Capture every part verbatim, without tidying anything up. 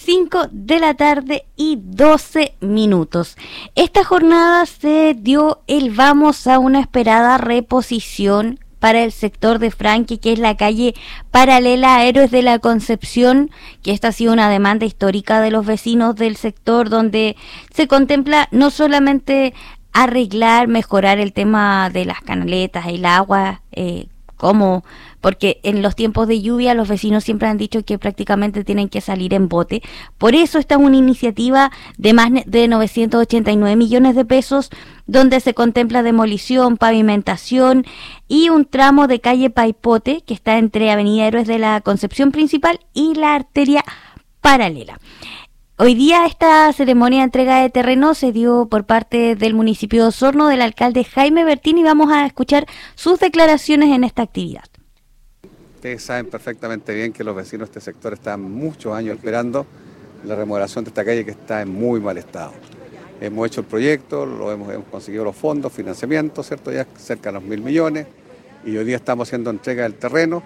cinco de la tarde y doce minutos. Esta jornada se dio el vamos a una esperada reposición para el sector de Franque, que es la calle paralela a Héroes de la Concepción, que esta ha sido una demanda histórica de los vecinos del sector, donde se contempla no solamente arreglar, mejorar el tema de las canaletas, el agua, eh, como porque en los tiempos de lluvia los vecinos siempre han dicho que prácticamente tienen que salir en bote. Por eso está una iniciativa de más de novecientos ochenta y nueve millones de pesos, donde se contempla demolición, pavimentación y un tramo de calle Paipote, que está entre Avenida Héroes de la Concepción principal y la arteria paralela. Hoy día esta ceremonia de entrega de terreno se dio por parte del municipio de Osorno, del alcalde Jaime Bertín, y vamos a escuchar sus declaraciones en esta actividad. Ustedes saben perfectamente bien que los vecinos de este sector están muchos años esperando la remodelación de esta calle, que está en muy mal estado. Hemos hecho el proyecto, lo hemos, hemos conseguido los fondos, financiamiento, ¿cierto? Ya cerca de los mil millones, y hoy día estamos haciendo entrega del terreno.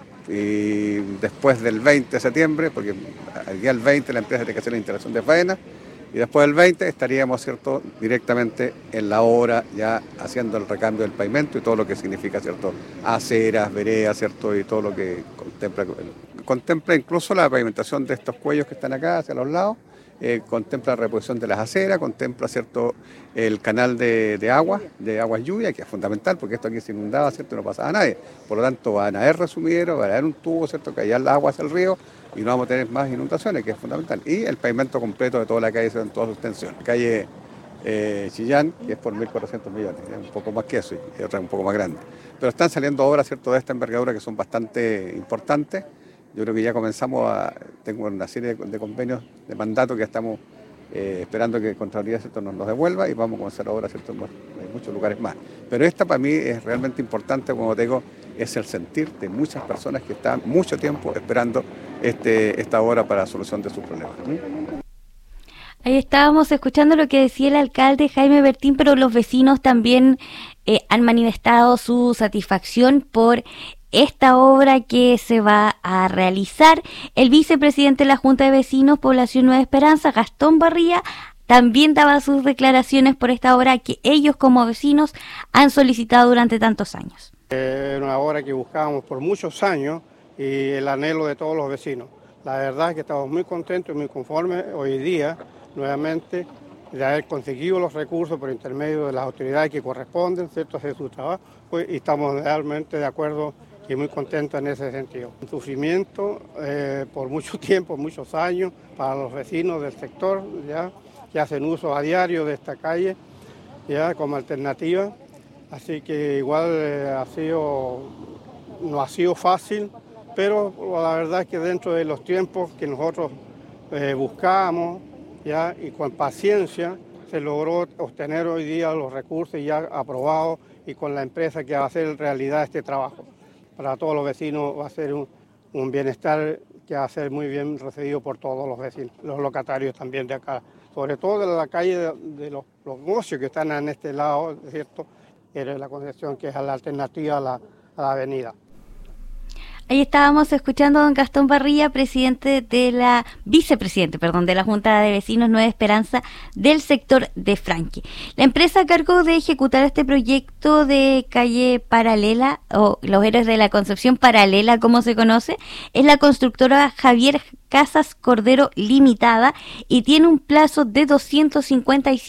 Y después del veinte de septiembre, porque el día del veinte la empresa tiene que hacer la instalación de faena, y después del veinte estaríamos, ¿cierto?, directamente en la obra ya haciendo el recambio del pavimento y todo lo que significa, ¿cierto?, aceras, veredas, ¿cierto?, y todo lo que contempla, contempla incluso la pavimentación de estos cuellos que están acá hacia los lados. Eh, contempla la reposición de las aceras, contempla, ¿cierto?, el canal de, de agua, de aguas lluvia, que es fundamental, porque esto aquí se inundaba, ¿cierto?, no pasaba a nadie. Por lo tanto, van a haber resumideros, van a haber un tubo, ¿cierto?, que allá el agua hacia el río, y no vamos a tener más inundaciones, que es fundamental. Y el pavimento completo de toda la calle, en toda su extensión. Calle eh, Chillán, que es por mil cuatrocientos millones, es un poco más que eso, y otra un poco más grande. Pero están saliendo obras, ¿cierto?, de esta envergadura que son bastante importantes. Yo creo que ya comenzamos a, tengo una serie de, de convenios de mandato que estamos eh, esperando que Contraloría, ¿cierto?, nos los devuelva, y vamos a comenzar ahora, ¿cierto?, en muchos lugares más. Pero esta para mí es realmente importante, como te digo, es el sentir de muchas personas que están mucho tiempo esperando este, esta obra para la solución de sus problemas. ¿Mm? Ahí estábamos escuchando lo que decía el alcalde Jaime Bertín, pero los vecinos también eh, han manifestado su satisfacción por esta obra que se va a realizar. El vicepresidente de la Junta de Vecinos Población Nueva Esperanza, Gastón Barría, también daba sus declaraciones por esta obra que ellos como vecinos han solicitado durante tantos años. Es una obra que buscábamos por muchos años y el anhelo de todos los vecinos. La verdad es que estamos muy contentos y muy conformes hoy día, nuevamente, de haber conseguido los recursos por intermedio de las autoridades que corresponden, ¿cierto?, hacer su trabajo, y estamos realmente de acuerdo y muy contentos en ese sentido. Un sufrimiento eh, por mucho tiempo, muchos años, para los vecinos del sector, ya que hacen uso a diario de esta calle, ya como alternativa. Así que igual eh, ha sido, no ha sido fácil, pero la verdad es que dentro de los tiempos que nosotros eh, buscábamos, ya, y con paciencia, se logró obtener hoy día los recursos ya aprobados, y con la empresa que va a hacer realidad este trabajo. Para todos los vecinos va a ser un, un bienestar que va a ser muy bien recibido por todos los vecinos, los locatarios también de acá, sobre todo de la calle de, de los, los negocios que están en este lado, ¿cierto?, de la Concepción, que es la alternativa a la, a la avenida. Ahí estábamos escuchando a don Gastón Barría, presidente de la, vicepresidente, perdón, de la Junta de Vecinos Nueva Esperanza del sector de Franque. La empresa a cargo de ejecutar este proyecto de calle paralela, o los Héroes de la Concepción paralela, como se conoce, es la constructora Javier Casas Cordero Limitada, y tiene un plazo de doscientos cincuenta y cinco